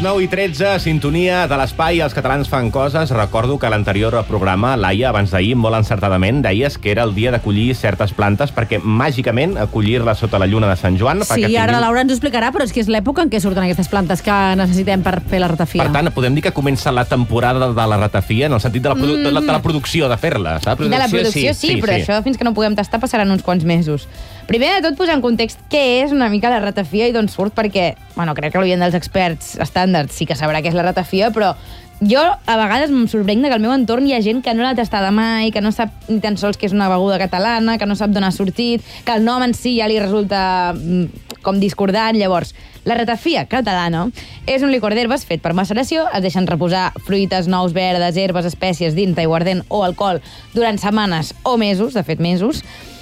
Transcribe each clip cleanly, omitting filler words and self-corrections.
9:13, sintonia de l'Espai Els Catalans Fan Coses. Recordo que a l'anterior programa, Laia, abans d'ahir, molt encertadament, deies que era el dia d'acollir certes plantes perquè màgicament acollir-les sota la lluna de Sant Joan. Sí, ara la Laura ens ho explicarà, però és que és l'època en què surten aquestes plantes que necessitem per fer la ratafia. Per tant, podem dir que comença la temporada de la ratafia en el sentit de la producció, de fer-la. De la producció, sí, però això fins que no puguem tastar passaran uns quants mesos. Primer de tot, posar en context què és una mica la ratafia i d'on surt, perquè, bueno, crec que l'oient dels experts estàndards sí que sabrà què és la ratafia, però jo a vegades em sorprèn que al meu entorn hi ha gent que no l'ha tastada mai, que no sap ni tan sols que és una beguda catalana, que no sap d'on ha sortit, que el nom en si ja li resulta com discordant. Llavors, la ratafia catalana és un licor d'herbes fet per maceració, es deixen reposar fruites, nous verdes, herbes, espècies dins d'aiguardent o alcohol durant setmanes o mesos, de fet mesos,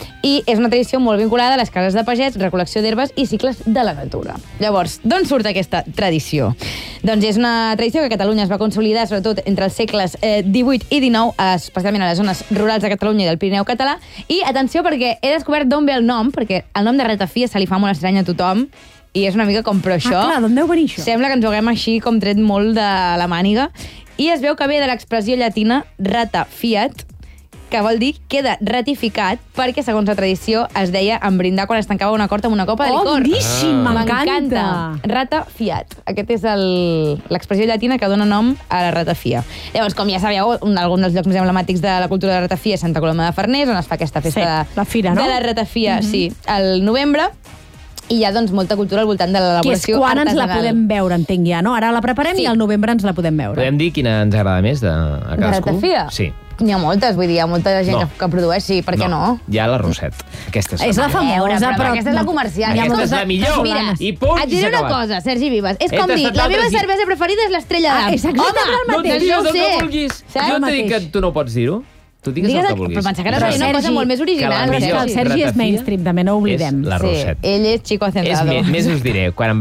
i és una tradició molt vinculada a les cases de pagès, recol·lecció d'herbes i cicles de la natura. Llavors, d'on surt aquesta tradició? Doncs és una tradició que a Catalunya es va consolidar, sobretot entre els segles XVIII i XIX, especialment a les zones rurals de Catalunya i del Pirineu català. I atenció, perquè he descobert d'on ve el nom, perquè el nom de ratafia se li fa molt estrany a tothom, i és una mica com, però això... Ah, clar, d'on deu venir això? Sembla que ens ho haguem així com tret molt de la màniga. I es veu que ve de l'expressió llatina rata fiat, que vol dir queda ratificat, perquè, segons la tradició, es deia en brindar quan es tancava un acord amb una copa de licor. Oh, boníssim, m'encanta. Rata fiat. Aquest és l'expressió llatina que dona nom a la ratafia. Llavors, com ja sabeu, algun dels llocs més emblemàtics de la cultura de la ratafia és Santa Coloma de Farners, on es fa aquesta festa la fira, no? de la ratafia, sí, al novembre. I hi ha, doncs, molta cultura al voltant de l'elaboració artesanal. Que és quan ens la podem veure, entenc ja, no? Ara la preparem i al novembre ens la podem veure. Podem dir quina ens agrada més a cadascú? De ratafia? Sí. N'hi ha moltes, vull dir, hi ha molta gent que produeix, sí, per què no? Hi ha la Roset. Aquesta és la famosa, però aquesta és la comercial. Aquesta és la millor. Mira, i punt, et diré una cosa, Sergi Vives. És com dir, la meva cervesa preferida és l'Estrella d'Am. És exactament el mateix. Jo ho sé. Jo t'he dit que tu no pots dir-ho. Tu digues el que vulguis. Però pensar que ara una cosa molt més original. El Sergi és mainstream, també no ho oblidem. És la Roset. Ell és Chico Hacendado. Més us diré, quan em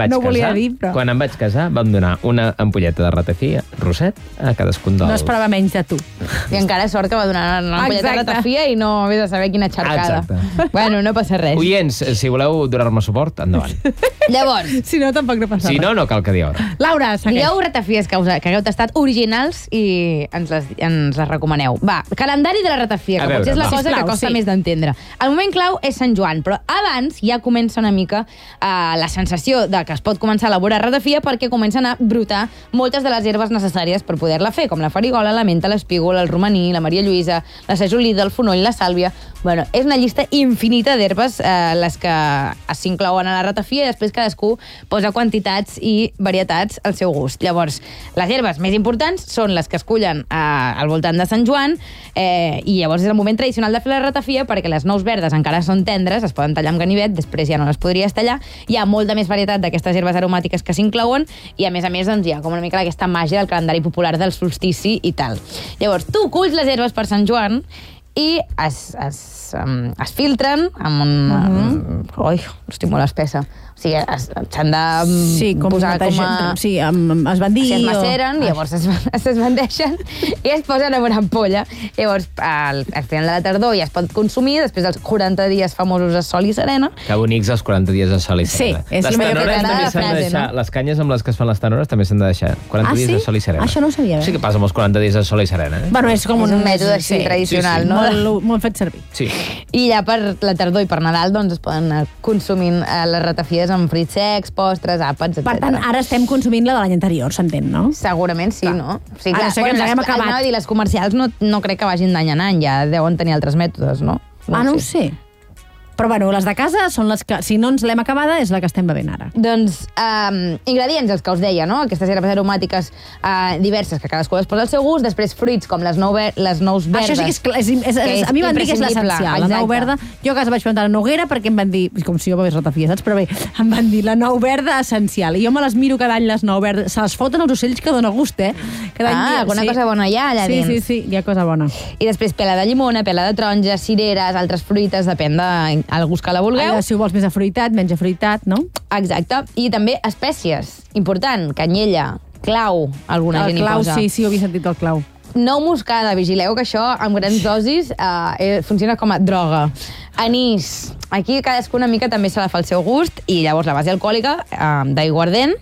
vaig casar, vam donar una ampolleta de ratafia, Roset, a cadascun dels... No esperava menys de tu. I encara sort que va donar una ampolleta de ratafia i no vés a saber quina xarcada. Exacte. Bueno, no passa res. Oients, si voleu donar-me suport, endavant. Llavors... Si no, tampoc no passa res. Si no, no cal que dieu ara. Laura, segueix. Dieu ratafies que hagueu tastat originals i ens les recomaneu. Va, calendari de la ratafia, que potser és la cosa que costa més d'entendre. El moment clau és Sant Joan, però abans ja comença una mica la sensació de que es pot començar a elaborar ratafia perquè comencen a brotar moltes de les herbes necessàries per poder-la fer, com la farigola, la menta, l'espígol, el romaní, la Maria Lluïsa, la sajolida, el fonoll, la sàlvia... Bueno, és una llista infinita d'herbes les que s'inclouen a la ratafia i després cadascú posa quantitats i varietats al seu gust. Llavors, les herbes més importants són les que es cullen al voltant de Sant Joan i llavors és el moment tradicional de fer la ratafia perquè les nous verdes encara són tendres, es poden tallar amb ganivet, després ja no les podries tallar. Hi ha molta més varietat d'aquestes herbes aromàtiques que s'inclouen i, a més, doncs, hi ha com una mica aquesta màgia del calendari popular del solstici i tal. Llavors, tu culls les herbes per Sant Joan i es filtren amb un... Ui, estic molt espessa. O sigui, s'han de posar com a... Sí, es van dir... Si es maceren, llavors es bandeixen i es posen en una ampolla. Llavors, al final de la tardor ja es pot consumir, després dels 40 dies famosos a sol i serena. Que bonics els 40 dies a sol i serena. Sí, és les tenores també s'han de deixar, les canyes amb les que es fan les tenores també s'han de deixar 40 dies a sol i serena. Això no ho sabia. Sí que passa amb els 40 dies a sol i serena. Bueno, és com un mètode així tradicional, no? Molt fet servir. Sí. I ja per la tardor i per Nadal doncs es poden anar consumint les ratafies amb frits secs, postres, àpats, etc. Per tant, ara estem consumint la de l'any anterior, s'entén, no? Segurament sí, no? O sigui, ara sé que ens haguem acabat. Les comercials no crec que vagin d'any en any, ja deuen tenir altres mètodes, no? No ho sé. Però bueno, les de casa són les que, si no ens l'hem acabada, és la que estem bevent ara. Doncs, ingredients, els que us deia, no? Aquestes herbes aromàtiques diverses, que cadascú les posa al seu gust, després fruits com les nous verdes. Això sí que és a mi m'han dit que és l'essencial, la nou verda. Jo a casa vaig preguntar la noguera perquè em van dir, com si jo bevés ratafia, saps? Però bé, em van dir la nou verda essencial. I jo me les miro cada any, les nou verdes. Se les foten els ocells que dona gust, eh? Alguna cosa bona hi ha allà dins. Sí, hi ha cosa bona. I després pela de llimona, pela de taronja, cireres, altres fruites, depèn del gust que la vulgueu. Si ho vols més afruitat, menys afruitat, no? Exacte. I també espècies. Important, canyella, clau, alguna gent hi posa. Sí, ho havia sentit el clau. Nou moscada, vigileu que això amb grans dosis funciona com a droga. Anís. Aquí cadascuna mica també se la fa al seu gust i llavors la base alcohòlica d'aiguardent,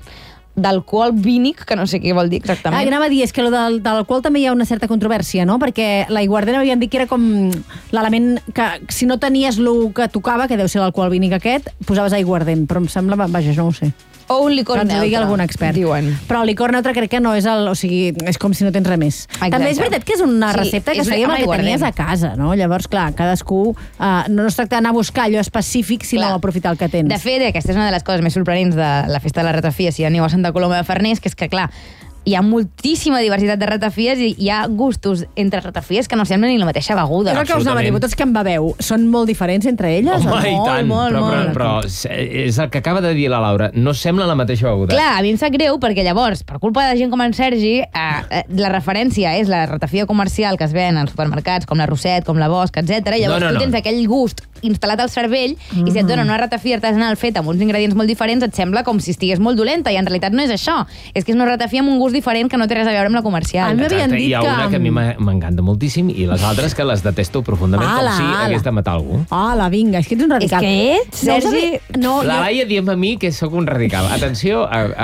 d'alcohol vínic, que no sé què vol dir exactament. Anava a dir, és que de l'alcohol també hi ha una certa controvèrsia, no? Perquè l'aiguardent havien dit que era com l'element que si no tenies el que tocava, que deu ser l'alcohol vínic aquest, posaves aiguardent, però em sembla, vaja, no ho sé. O un licor neutre. Que ens ho digui algun expert. Diuen. Però el licor neutre crec que no és o sigui, és com si no tens res més. Exacte. També és veritat que és una recepta que seguia amb el que tenies a casa, no? Llavors, clar, cadascú no es tracta d'anar a buscar allò específic, sinó aprofitar el que tens. De fet, aquesta és una de les coses més sorprenents de la festa de la ratafia, si aneu a Santa Coloma de Farners, que és que, clar, hi ha moltíssima diversitat de ratafies i hi ha gustos entre ratafies que no semblen ni la mateixa beguda. És el que us anava a dir, vosaltres que en beveu, són molt diferents entre elles? Home, i tant, però és el que acaba de dir la Laura, no sembla la mateixa beguda. Clar, a mi em sap greu perquè llavors, per culpa de gent com en Sergi, la referència és la ratafia comercial que es ven als supermercats, com la Roset, com la Bosch, etc. I llavors tu tens aquell gust instal·lat al cervell i si et donen una ratafia artesanal feta amb uns ingredients molt diferents et sembla com si estigués molt dolenta i en realitat no és això. És que és una ratafia amb un gust diferent que no té res a veure amb la comercial. Hi ha una que a mi m'encanta moltíssim i les altres que les detesto profundament, com si hagués de matar algú. Hola, vinga, és que ets un radical. És que ets, Sergi... La Laia diem a mi que sóc un radical. Atenció,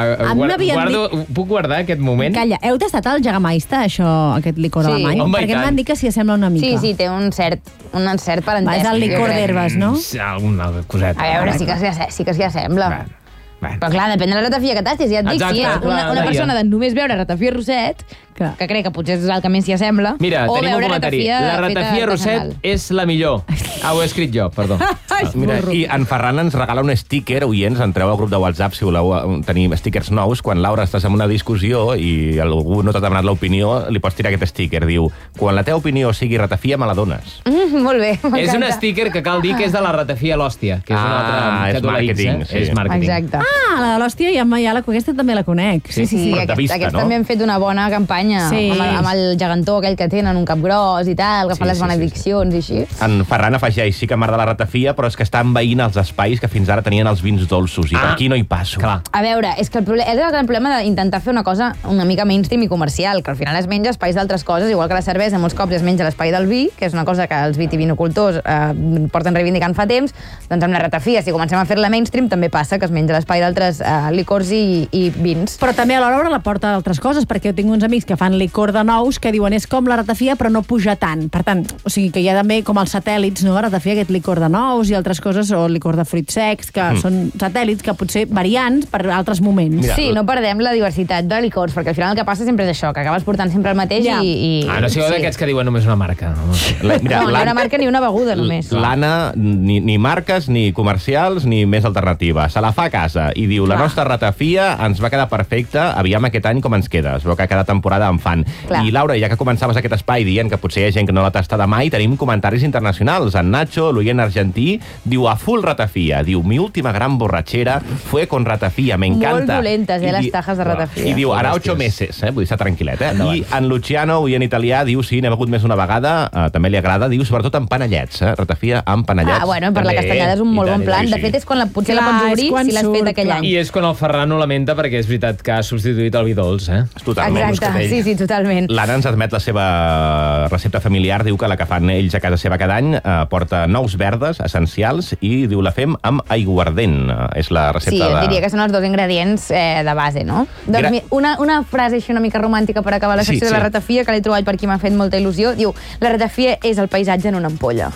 puc guardar aquest moment? Calla, heu tastat el Jägermeister, això, aquest licor alemany? Perquè m'han dit que s'hi assembla una mica. Sí, té un cert parentesc. És el licor d'herbes, no? Alguna coseta. A veure, sí que s'hi assembla. Però clar, depèn de la ratafia que tastis, ja et dic, si una persona de només veure ratafia Roset, que crec que potser és el que més s'hi assembla, mira, tenim un comentari. La ratafia Roset és la millor. Ho he escrit jo, perdó. Mira, i en Ferran ens regala un sticker, oients, entreu al grup de WhatsApp si voleu tenir stickers nous. Quan, Laura, estàs en una discussió i algú no t'ha demanat l'opinió, li pots tirar aquest sticker. Diu, quan la teva opinió sigui ratafia, me la dones. Molt bé, m'encanta. És un sticker que cal dir que és de la ratafia l'hòstia, que és una altra és màrqueting. És màrqueting. Exacte. La de l'hòstia, aquesta també la conec. Sí, aquests també han fet una bona campanya amb el gegantó aquell que tenen, un cap gros i tal, que fan les benediccions i així. En Ferran afegeix, sí que m'agrada la ratafia, però és que està envaint els espais que fins ara tenien els vins dolços, i per aquí no hi passo. Clar. A veure, és que és el gran problema d'intentar fer una cosa una mica mainstream i comercial, que al final es menja espais d'altres coses, igual que la cervesa molts cops es menja l'espai del vi, que és una cosa que els vitivinicultors porten reivindicant fa temps, doncs amb la ratafia, si comencem a fer-la mainstream, també passa que es menja l'espai d'altres licors i vins. Però també a l'hora obre la porta d'altres coses, perquè jo tinc uns amics que fan licor de nous que diuen és com la ratafia però no puja tant. Per tant, o sigui que hi ha també com els satèl·lits, no? Ratafia, aquest licor de nous i altres coses, o licor de fruits secs, que són satèl·lits que potser variants per altres moments. Mira, sí, no perdem la diversitat de licors, perquè al final el que passa sempre és això, que acabes portant sempre el mateix no sigueu d'aquests que diuen només una marca. No, ni una marca ni una beguda només. L'Anna, ni marques, ni comercials, ni més alternativa. Se la fa a casa i diu, la nostra ratafia ens va quedar perfecta, aviam aquest any com ens queda. Es veu que cada temporada en fan. I Laura, ja que començaves aquest espai dient que potser hi ha gent que no l'ha tastada mai, tenim comentaris internacionals. En Nacho, l'oient argentí, diu a full ratafia. Diu, mi última gran borratxera fue con ratafia, me encanta. Molt dolentes, les tajas de ratafia. I diu, ara 8 meses, vull dir, està tranquil·let. I en Luciano, oient italià, diu, sí, n'he begut més una vegada, també li agrada, diu, sobretot amb panellets, ratafia amb panellets. Bueno, per la castanyada és un molt bon plan. De fet, és quan potser la pots obrir si l'has fet aquell any. I és quan el Ferran ho lamenta perquè és veritat que ha substituït el vi dolç, Totalment. Exacte, sí, totalment. L'Anna ens admet la seva recepta familiar, diu que la que fan ells a casa seva cada any porta nous verdes essencials i diu la fem amb aiguardent. És la recepta Sí, diria que són els dos ingredients de base, no? Doncs una frase així una mica romàntica per acabar la secció de la ratafia, que l'he trobat per aquí, m'ha fet molta il·lusió. Diu, la ratafia és el paisatge en una ampolla.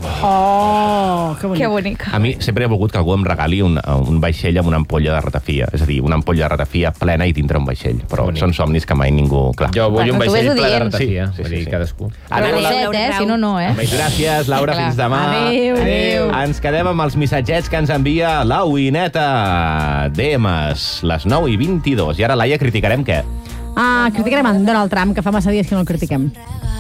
Oh, que bonic. A mi sempre he volgut que algú em regali un vaixell amb una ampolla de ratafia. És a dir, una ampolla de ratafia plena i dintre un vaixell. Però són somnis que mai ningú... Clar. Jo vull un vaixell ple de ratafia. Sí. Cadascú. Però Roset, si no, no, Gràcies, Laura, fins demà. Adéu. Ens quedem amb els missatgets que ens envia la Uineta. DMs, les 9:22. I ara, Laia, criticarem què? Criticarem en Donald Trump, que fa massa dies que no el critiquem.